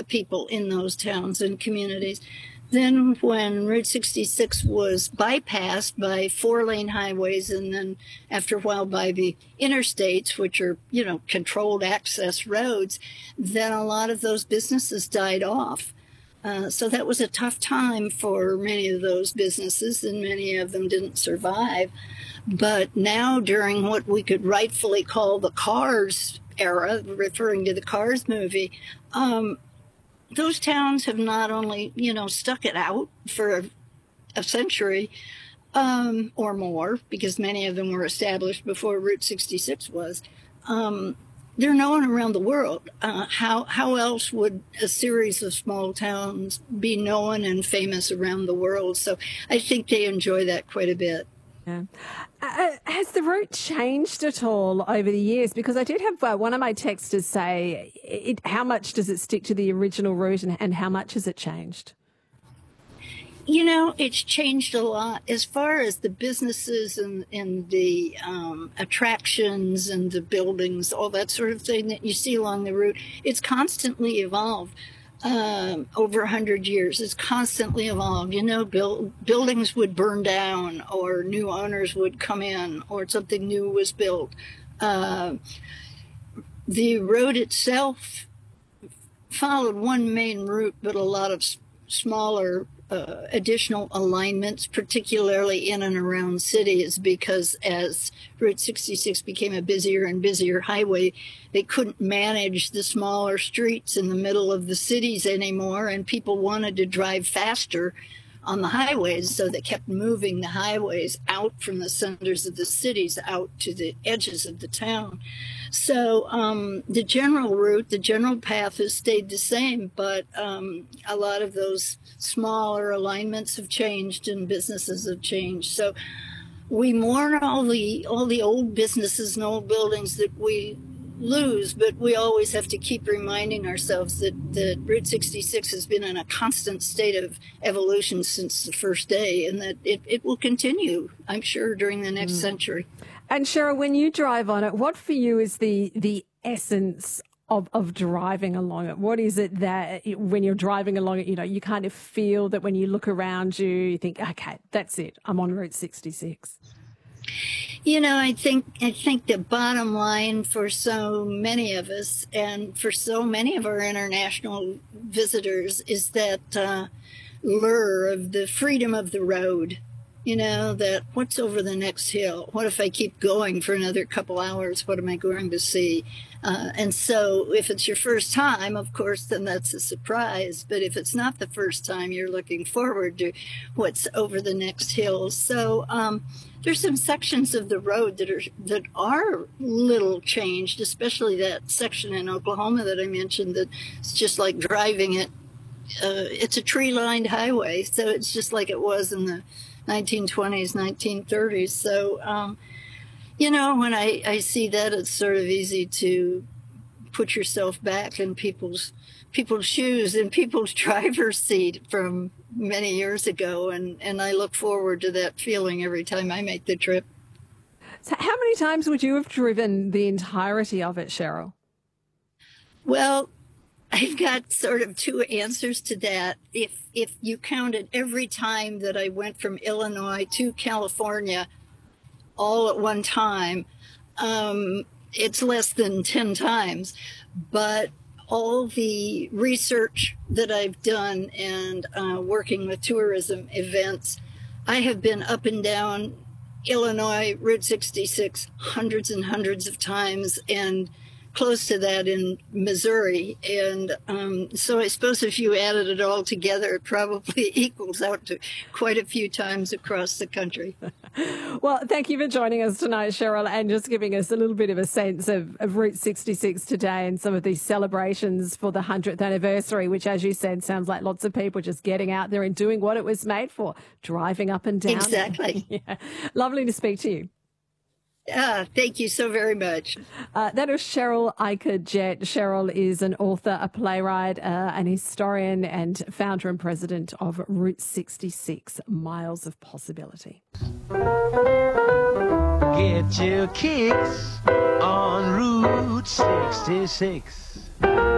the people in those towns and communities. Then when Route 66 was bypassed by 4-lane highways and then after a while by the interstates, which are, controlled access roads, then a lot of those businesses died off. So that was a tough time for many of those businesses, and many of them didn't survive. But now, during what we could rightfully call the Cars era, referring to the Cars movie, those towns have not only, stuck it out for a century or more, because many of them were established before Route 66 was. They're known around the world. How else would a series of small towns be known and famous around the world? So I think they enjoy that quite a bit. Yeah. Has the route changed at all over the years? Because I did have one of my texters say, how much does it stick to the original route and how much has it changed? It's changed a lot as far as the businesses and the attractions and the buildings, all that sort of thing that you see along the route. It's constantly evolved. Over 100 years. It's constantly evolved. Buildings would burn down or new owners would come in or something new was built. The road itself followed one main route, but a lot of smaller additional alignments, particularly in and around cities, because as Route 66 became a busier and busier highway, they couldn't manage the smaller streets in the middle of the cities anymore, and people wanted to drive faster on the highways, so they kept moving the highways out from the centers of the cities out to the edges of the town. So the general route, the general path has stayed the same, but a lot of those smaller alignments have changed and businesses have changed. So we mourn all the old businesses and old buildings that we lose, but we always have to keep reminding ourselves that Route 66 has been in a constant state of evolution since the first day, and that it will continue, I'm sure, during the next century. And Cheryl, when you drive on it, what for you is the essence of driving along it? What is it that when you're driving along it, you kind of feel that when you look around you, you think, okay, that's it, I'm on Route 66? I think the bottom line for so many of us and for so many of our international visitors is that lure of the freedom of the road. That what's over the next hill? What if I keep going for another couple hours? What am I going to see? And so if it's your first time, of course, then that's a surprise. But if it's not the first time, you're looking forward to what's over the next hill. So there's some sections of the road that are little changed, especially that section in Oklahoma that I mentioned, that it's just like driving it. It's a tree-lined highway, so it's just like it was in the 1920s, 1930s. So, when I see that, it's sort of easy to put yourself back in people's shoes, in people's driver's seat from many years ago. And I look forward to that feeling every time I make the trip. So how many times would you have driven the entirety of it, Cheryl? Well, I've got sort of two answers to that. If you counted every time that I went from Illinois to California all at one time, it's less than 10 times. But all the research that I've done and working with tourism events, I have been up and down Illinois Route 66 hundreds and hundreds of times, and close to that in Missouri. And so I suppose if you added it all together, it probably equals out to quite a few times across the country. Well, thank you for joining us tonight, Cheryl, and just giving us a little bit of a sense of Route 66 today and some of these celebrations for the 100th anniversary, which, as you said, sounds like lots of people just getting out there and doing what it was made for, driving up and down. Exactly. Yeah. Lovely to speak to you. Thank you so very much. That is Cheryl Eicher-Jett. Cheryl is an author, a playwright, an historian, and founder and president of Route 66, Miles of Possibility. Get your kicks on Route 66.